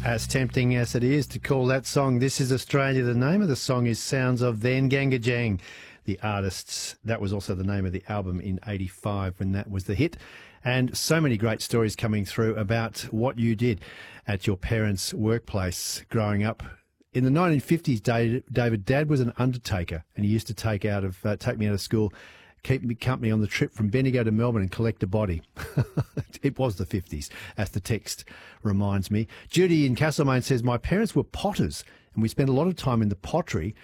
As tempting as it is to call that song This Is Australia, the name of the song is Sounds of Then Gangajang. The artists, that was also the name of the album in 85 when that was the hit. And so many great stories coming through about what you did at your parents' workplace growing up. In the 1950s, David, Dad was an undertaker, and he used to take me out of school, keep me company on the trip from Bendigo to Melbourne and collect a body. It was the 50s, as the text reminds me. Judy in Castlemaine says, my parents were potters, and we spent a lot of time in the pottery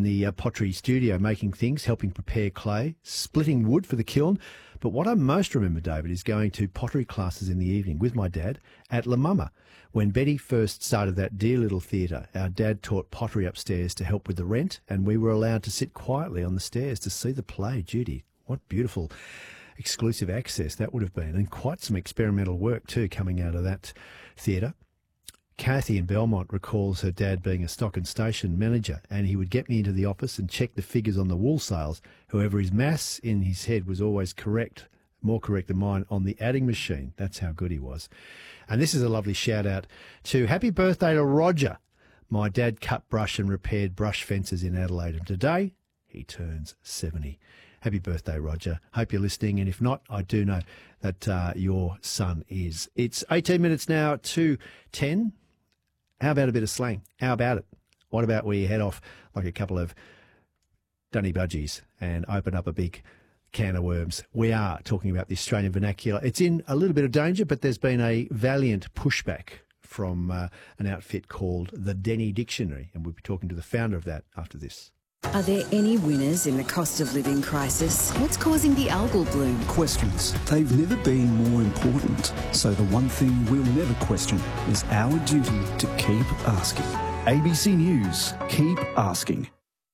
studio, making things, helping prepare clay, splitting wood for the kiln. But what I most remember, David, is going to pottery classes in the evening with my dad at La Mama. When Betty first started that dear little theatre, our dad taught pottery upstairs to help with the rent, and we were allowed to sit quietly on the stairs to see the play. Judy, what beautiful exclusive access that would have been, and quite some experimental work too coming out of that theatre. Kathy in Belmont recalls her dad being a stock and station manager, and he would get me into the office and check the figures on the wool sales. However, his maths in his head was always correct, more correct than mine on the adding machine. That's how good he was. And this is a lovely shout out to happy birthday to Roger. My dad cut brush and repaired brush fences in Adelaide, and today he turns 70. Happy birthday, Roger. Hope you're listening, and if not, I do know that your son is. It's 18 minutes now to 10. How about a bit of slang? How about it? What about we head off like a couple of dunny budgies and open up a big can of worms? We are talking about the Australian vernacular. It's in a little bit of danger, but there's been a valiant pushback from an outfit called the Denny Dictionary, and we'll be talking to the founder of that after this. Are there any winners in the cost of living crisis? What's causing the algal bloom? Questions. They've never been more important. So the one thing we'll never question is our duty to keep asking. ABC News. Keep asking.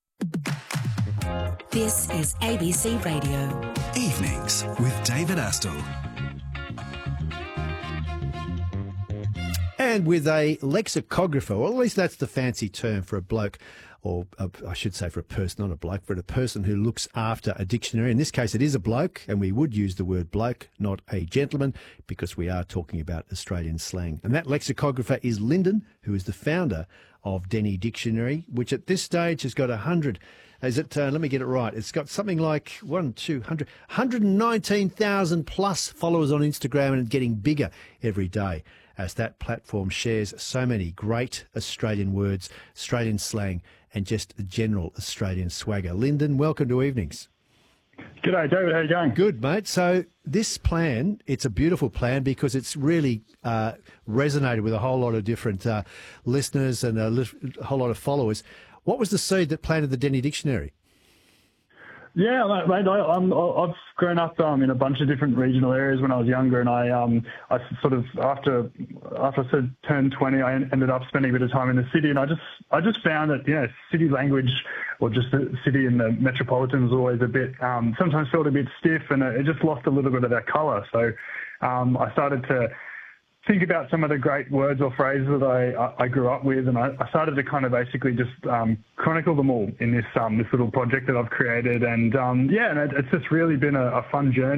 This is ABC Radio. Evenings with David Astle. And with a lexicographer, or at least that's the fancy term for a bloke, or I should say for a person, not a bloke, but a person who looks after a dictionary. In this case, it is a bloke, and we would use the word bloke, not a gentleman, because we are talking about Australian slang. And that lexicographer is Lyndon, who is the founder of Denny Dictionary, which at this stage has got 100. Is it? Let me get it right. It's got something like 119,000 plus followers on Instagram, and getting bigger every day as that platform shares so many great Australian words, Australian slang, and just general Australian swagger. Lyndon, welcome to Evenings. G'day, David. How you going? Good, mate. So this plan, it's a beautiful plan because it's really resonated with a whole lot of different listeners and a whole lot of followers. What was the seed that planted the Denny Dictionary? Yeah, mate, I've grown up in a bunch of different regional areas when I was younger, and I sort of after I sort of turned 20, I ended up spending a bit of time in the city, and I just found that city language, or just the city in the metropolitan, was always a bit sometimes felt a bit stiff, and it just lost a little bit of that colour. So I started to think about some of the great words or phrases that I grew up with, and I started to kind of basically just chronicle them all in this little project that I've created, and and it's just really been a fun journey.